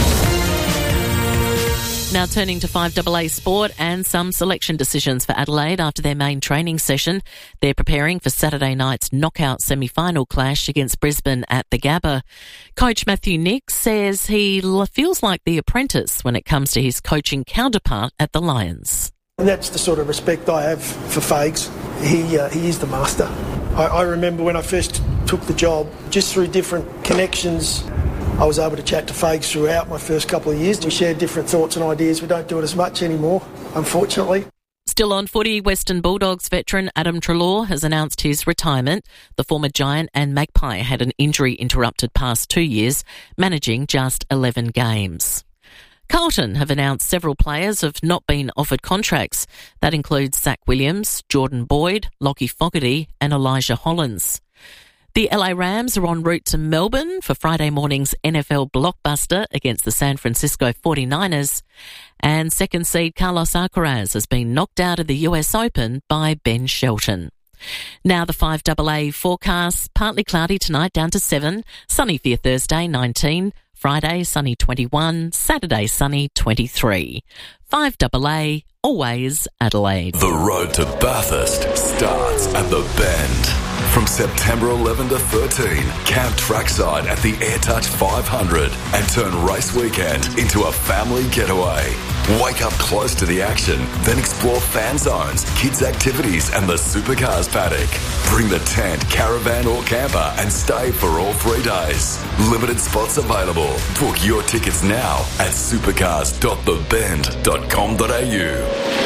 Now turning to five A A Sport and some selection decisions for Adelaide after their main training session. They're preparing for Saturday night's knockout semi-final clash against Brisbane at the Gabba. Coach Matthew Nicks says he feels like the apprentice when it comes to his coaching counterpart at the Lions. And that's the sort of respect I have for Fags. He uh, he is the master. I, I remember when I first took the job, just through different connections, I was able to chat to Fags throughout my first couple of years. We shared different thoughts and ideas. We don't do it as much anymore, unfortunately. Still on footy, Western Bulldogs veteran Adam Treloar has announced his retirement. The former Giant and Magpie had an injury-interrupted past two years, managing just eleven games. Carlton have announced several players have not been offered contracts. That includes Zach Williams, Jordan Boyd, Lockie Fogarty and Elijah Hollins. The L A Rams are en route to Melbourne for Friday morning's N F L blockbuster against the San Francisco forty-niners. And second seed Carlos Alcaraz has been knocked out of the U S Open by Ben Shelton. Now the five A A forecast, partly cloudy tonight down to seven, sunny for your Thursday nineteen, Friday sunny twenty-one, Saturday sunny twenty-three. five A A, always Adelaide. The road to Bathurst starts at the Bend. From September eleventh to thirteenth, camp trackside at the AirTouch five hundred and turn race weekend into a family getaway. Wake up close to the action, then explore fan zones, kids' activities and the supercars paddock. Bring the tent, caravan or camper and stay for all three days. Limited spots available. Book your tickets now at supercars dot the bend dot com dot a u.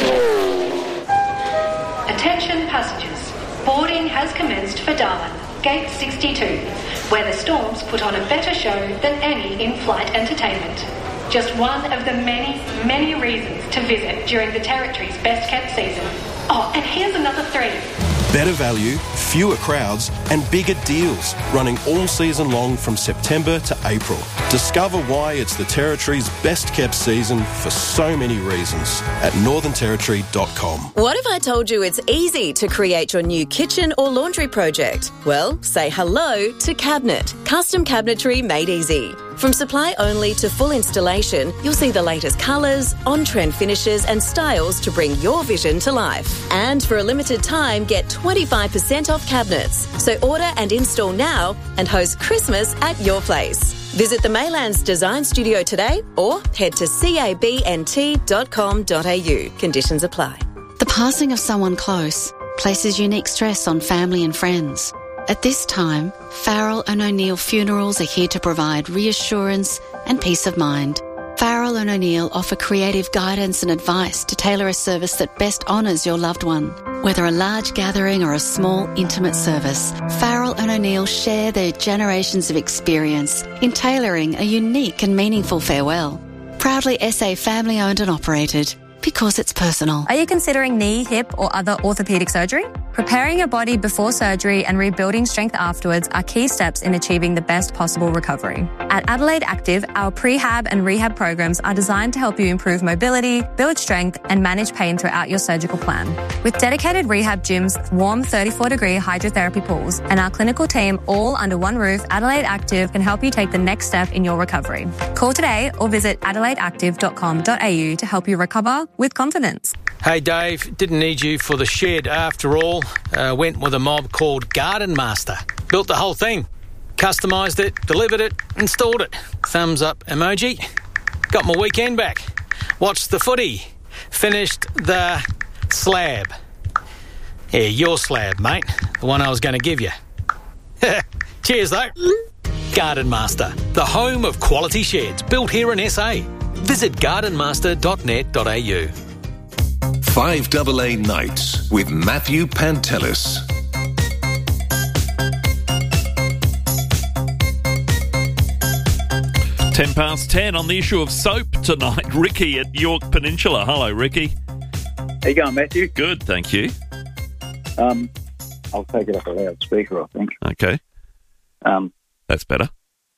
Attention passengers. Boarding has commenced for Darwin, Gate sixty-two, where the Storms put on a better show than any in-flight entertainment. Just one of the many, many reasons to visit during the Territory's best-kept season. Oh, and here's another three. Better value, fewer crowds and bigger deals running all season long from September to April. Discover why it's the Territory's best kept season for so many reasons at northern territory dot com. What if I told you it's easy to create your new kitchen or laundry project? Well, say hello to Cabinet. Custom cabinetry made easy. From supply only to full installation, you'll see the latest colours, on-trend finishes and styles to bring your vision to life. And for a limited time, get twenty-five percent off cabinets. So order and install now and host Christmas at your place. Visit the Maylands Design Studio today or head to cabnt dot com dot a u. Conditions apply. The passing of someone close places unique stress on family and friends. At this time, Farrell and O'Neill Funerals are here to provide reassurance and peace of mind. Farrell and O'Neill offer creative guidance and advice to tailor a service that best honours your loved one. Whether a large gathering or a small, intimate service, Farrell and O'Neill share their generations of experience in tailoring a unique and meaningful farewell. Proudly S A family owned and operated, because it's personal. Are you considering knee, hip or other orthopaedic surgery? Preparing your body before surgery and rebuilding strength afterwards are key steps in achieving the best possible recovery. At Adelaide Active, our prehab and rehab programs are designed to help you improve mobility, build strength and manage pain throughout your surgical plan. With dedicated rehab gyms, warm thirty-four degree hydrotherapy pools and our clinical team all under one roof, Adelaide Active can help you take the next step in your recovery. Call today or visit adelaide active dot com dot a u to help you recover with confidence. Hey Dave, didn't need you for the shed after all. Uh, went with a mob called Garden Master. Built the whole thing. Customised it, delivered it, installed it. Thumbs up emoji. Got my weekend back. Watched the footy. Finished the slab. Yeah, your slab, mate. The one I was going to give you. Cheers though. Garden Master, the home of quality sheds built here in S A. Visit garden master dot net dot a u. five A A Nights with Matthew Pantelis. Ten past ten on the issue of soap tonight. Ricky at York Peninsula. Hello, Ricky. How you going, Matthew? Good, thank you. Um, I'll take it off a loudspeaker, I think. Okay. Um, That's better.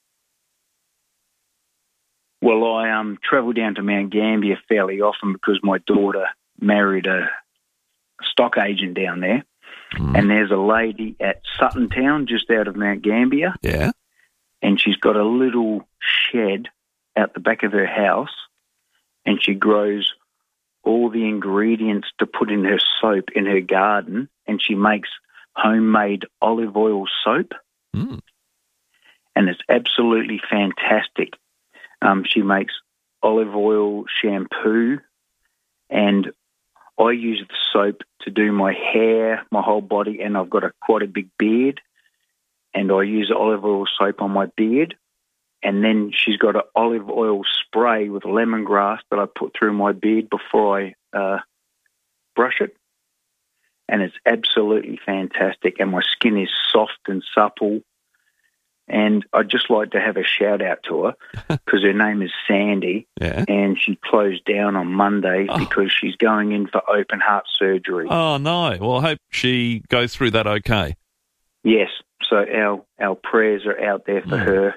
Well, I um travel down to Mount Gambier fairly often because my daughter married a stock agent down there. Mm. And there's a lady at Sutton Town, just out of Mount Gambier. Yeah. And she's got a little shed out the back of her house, and she grows all the ingredients to put in her soap in her garden, and she makes homemade olive oil soap. Mm. And it's absolutely fantastic. Um, she makes olive oil shampoo, and I use the soap to do my hair, my whole body, and I've got a quite a big beard, and I use olive oil soap on my beard. And then she's got an olive oil spray with lemongrass that I put through my beard before I uh, brush it. And it's absolutely fantastic. And my skin is soft and supple. And I'd just like to have a shout out to her because her name is Sandy. Yeah. And she closed down on Monday Oh. because she's going in for open heart surgery. Oh, no. Well, I hope she goes through that okay. Yes. So our, our prayers are out there for Mm. her.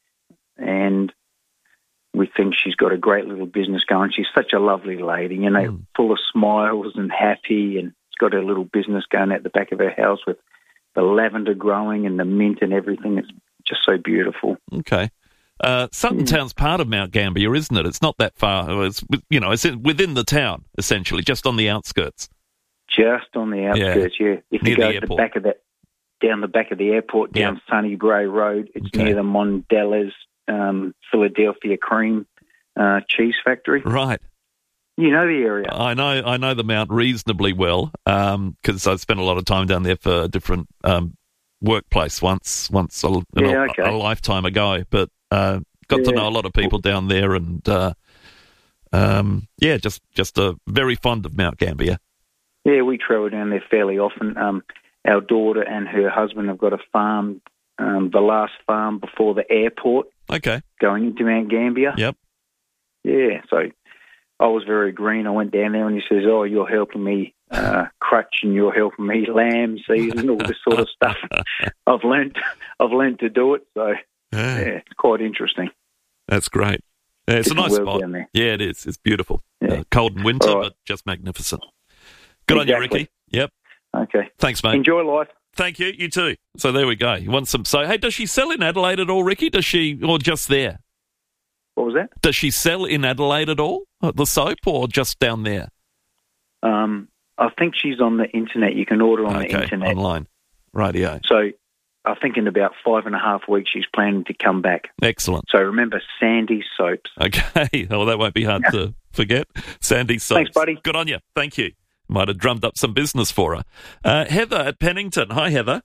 And we think she's got a great little business going. She's such a lovely lady, you know, Mm. full of smiles and happy, and she's got her little business going at the back of her house with the lavender growing and the mint and everything. It's just so beautiful. Okay. Uh, Sutton Town's part of Mount Gambier, isn't it? It's not that far. It's, you know, it's in, within the town, essentially, just on the outskirts. Just on the outskirts, yeah. If Near you go the to the airport. back of that, down the back of the airport, down Sunnybray Road, it's near the Mondelez um, Philadelphia cream uh, cheese factory. Right. You know the area. I know I know the Mount reasonably well because I spent a lot of time down there for a different um, workplace once once a, in Yeah, a, okay. a lifetime ago. But uh, got to Yeah. know a lot of people down there, and uh, um, yeah, just just uh, very fond of Mount Gambier. Yeah, we travel down there fairly often. Um, our daughter and her husband have got a farm, um, the last farm before the airport, Okay. going into Mount Gambier. Yep. Yeah, so I was very green. I went down there and he says, oh, you're helping me uh, crutch and you're helping me lamb season, all this sort of stuff. I've learnt, I've learnt to do it, so yeah, it's quite interesting. That's great. Yeah, it's Different a nice world spot. down there. Yeah, it is. It's beautiful. Uh, cold in winter, All right. but just magnificent. Good on you, Exactly. Ricky. Yep. Okay. Thanks, mate. Enjoy life. Thank you. You too. So there we go. You want some soap? Hey, does she sell in Adelaide at all, Ricky? Does she, or just there? What was that? Does she sell in Adelaide at all, uh, the soap, or just down there? Um, I think she's on the internet. You can order on Okay, the internet. online. Radio. So I think in about five and a half weeks she's planning to come back. Excellent. So remember Sandy Soaps. Okay. Well, that won't be hard to forget. Sandy Soaps. Thanks, buddy. Good on you. Thank you. Might have drummed up some business for her. Uh, Heather at Pennington. Hi, Heather.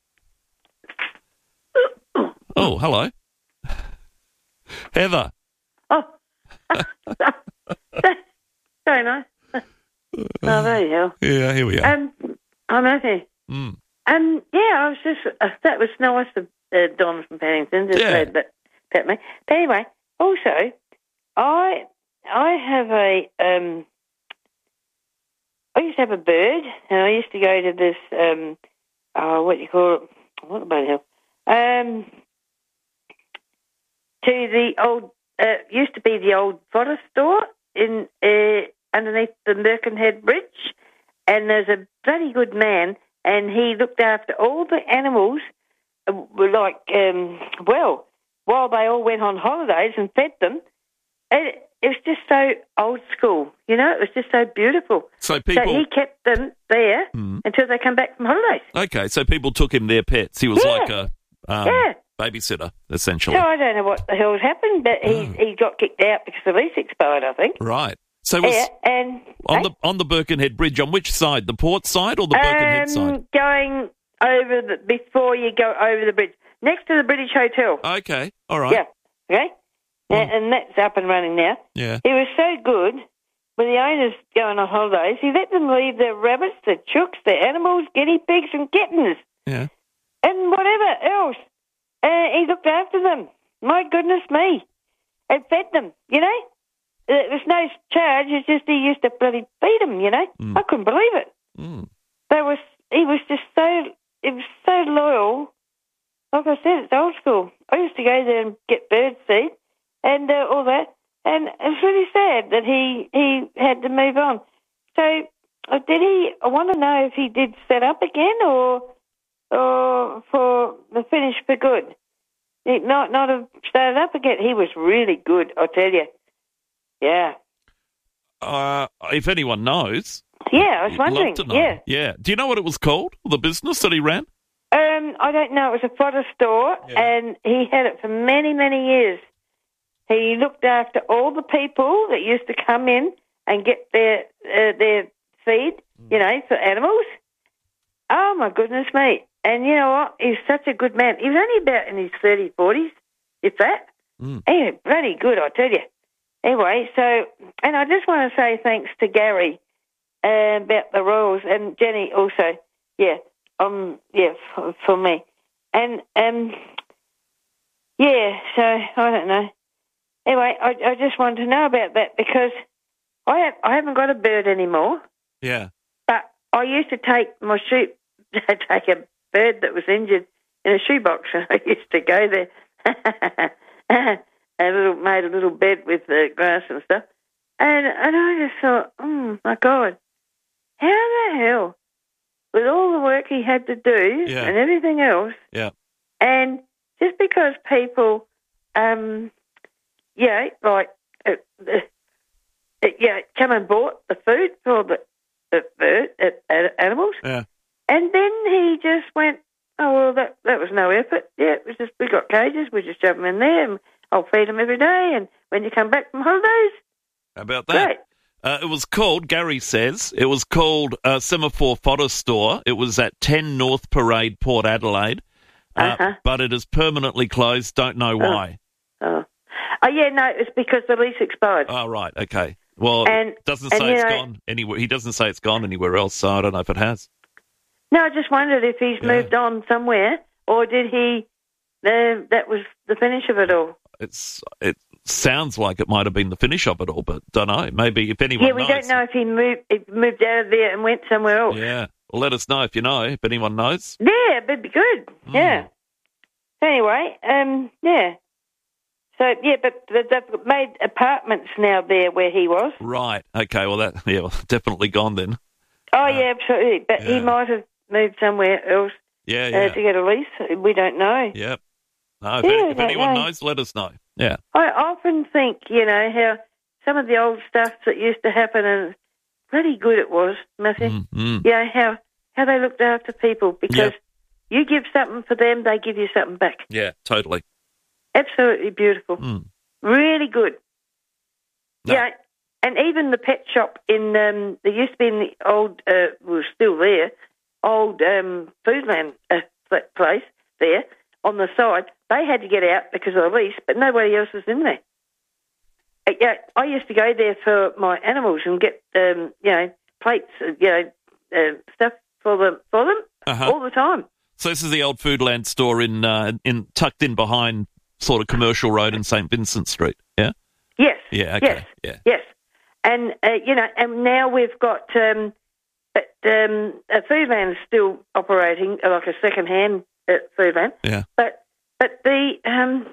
Oh, hello. Heather. Oh, very nice. Oh, there you go. Yeah, here we are. Um, I'm okay. Mm. Um, yeah, I was just uh, that was nice of uh, Don from Pennington just Yeah. said that pet me. But anyway, also, I I have a um, I used to have a bird, and I used to go to this um, oh, what do you call it? What about hell? Um, to the old uh, used to be the old fodder store in uh, underneath the Birkenhead Bridge, and there's a bloody good man, and he looked after all the animals, uh, were like um, well, while they all went on holidays and fed them. It, it was just so old school, you know. It was just so beautiful. So people- so he kept them there Mm. until they come back from holidays. Okay, so people took him their pets. He was Yeah. like a um, Yeah. babysitter, essentially. So I don't know what the hell's happened, but he Oh. he got kicked out because the lease expired, I think. Right. So was Yeah, and on hey? the on the Birkenhead Bridge, on which side? The port side or the Birkenhead um, side? going over the before you go over the bridge, next to the British Hotel. Okay, all right. Yeah, okay, and, and that's up and running now. Yeah. He was so good. When the owners going on holidays, he let them leave their rabbits, their chooks, their animals, guinea pigs, and kittens, Yeah. and whatever else. Uh, he looked after them. My goodness me. and fed them, you know. There was no charge, it's just he used to bloody feed them, you know. Mm. I couldn't believe it. Mm. They was, he was just so, he was so loyal. Like I said, it's old school. I used to go there and get bird seed and uh, all that, and it's really sad that he, he had to move on. So, uh, did he, I want to know if he did set up again or or for the finish for good. He not, not have started up again. He was really good, I'll tell you. Yeah. Uh, if anyone knows. Yeah, I was wondering. Love to know. Yeah. Yeah. Do you know what it was called, the business that he ran? Um, I don't know. It was a fodder store, Yeah. and he had it for many, many years. He looked after all the people that used to come in and get their uh, their feed, mm. you know, for animals. Oh, my goodness me. And you know what? He's such a good man. He was only about in his thirties, forties, if that. Mm. He was bloody good, I tell you. Anyway, so, and I just want to say thanks to Gary uh, about the Royals, and Jenny also, yeah, um, yeah, for, for me. And, um, yeah, so, I don't know. Anyway, I, I just wanted to know about that because I, have, I haven't got a bird anymore. Yeah. But I used to take my shoe, take a bird that was injured in a shoebox, and I used to go there. And a little, made a little bed with the grass and stuff. And and I just thought, oh, my God, how the hell, with all the work he had to do Yeah. and everything else, Yeah. and just because people, um, yeah, like, uh, uh, uh, yeah, come and bought the food for the, the bird, uh, uh, animals, Yeah. and then he just went, oh, well, that, that was no effort. Yeah, it was just, we got cages, we just shove them in there, and I'll feed them every day, and when you come back from holidays, How about that? great. Uh, it was called, Gary says, it was called uh, Semaphore Fodder Store. It was at ten North Parade, Port Adelaide. Uh, Uh-huh. But it is permanently closed. Don't know why. Oh, oh yeah, no, it's because the lease expired. Oh, right. Okay. Well, And- it doesn't and, say you it's know- gone anywhere. He doesn't say it's gone anywhere else, so I don't know if it has. No, I just wondered if he's Yeah. moved on somewhere, or did he, uh, that was the finish of it all. It's It sounds like it might have been the finish of it all, but don't know. Maybe if anyone Yeah, we knows. don't know if he moved, he moved out of there and went somewhere else. Yeah. Well, let us know if you know, if anyone knows. Yeah, it'd be good. Hmm. Yeah. Anyway, um, yeah. So, yeah, but they've made apartments now there where he was. Right. Okay. Well, that, yeah, well, definitely gone then. Oh, yeah, absolutely. But he yeah. might have moved somewhere else Yeah, uh, yeah. to get a lease. We don't know. Yep. No, if, Yeah, any- we if don't anyone know. knows, let us know. Yeah. I often think, you know, how some of the old stuff that used to happen, and bloody good it was, Matthew. Mm. You know, how, how they looked after people, because Yep. you give something for them, they give you something back. Yeah, totally. Absolutely beautiful. Mm. Really good. No. Yeah, and even the pet shop in, um, there used to be in the old, uh, well, still there, old um, Foodland uh, pla- place there on the side. They had to get out because of the lease, but nobody else was in there. Uh, yeah, I used to go there for my animals and get, um, you know, plates, uh, you know, uh, stuff for them, for them Uh-huh. all the time. So this is the old Foodland store in uh, in tucked in behind sort of Commercial Road and Saint Vincent Street. Yeah. Yes. Yeah. Okay. Yes. Yeah. Yes. And, uh, you know, and now we've got, um, but, um, uh, Foodland's still operating uh, like a second-hand uh, Foodland. Yeah. But, but the, um,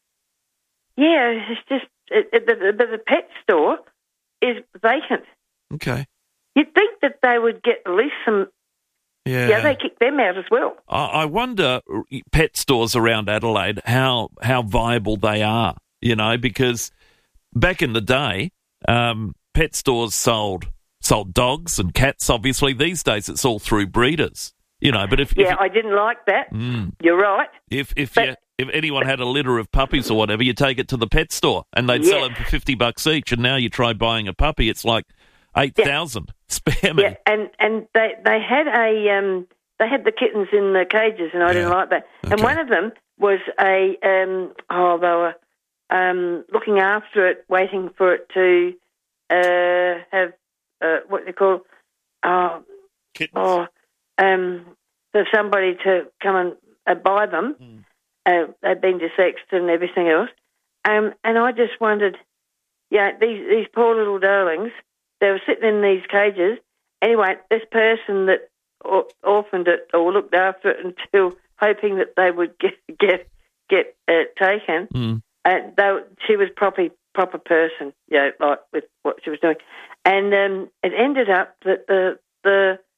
yeah, it's just, it, it, the, the, the pet store is vacant. Okay. You'd think that they would get at least some, Yeah. yeah, they kick them out as well. I I wonder, pet stores around Adelaide, how how viable they are. You know, because back in the day, um, pet stores sold sold dogs and cats. Obviously, these days it's all through breeders. You know, but if Yeah, if, I didn't like that. Mm. You're right. if if, But- you, if anyone had a litter of puppies or whatever, you take it to the pet store and they'd sell Yes. them for fifty bucks each. And now you try buying a puppy, it's like eight thousand. Spare me. Yeah, and, and they they had a um, they had the kittens in the cages, and I didn't like that. And Okay. one of them was a um, oh they were um, looking after it, waiting for it to uh, have uh, what they call uh, Kittens. oh um, for somebody to come and uh, buy them. Mm. Uh, they'd been desexed and everything else, Um, and I just wondered, yeah, these these poor little darlings, they were sitting in these cages. Anyway, this person that or, orphaned it or looked after it until hoping that they would get get get uh, taken. Mm. And they, she was proper proper person, you know, like with what she was doing. And um, it ended up that the the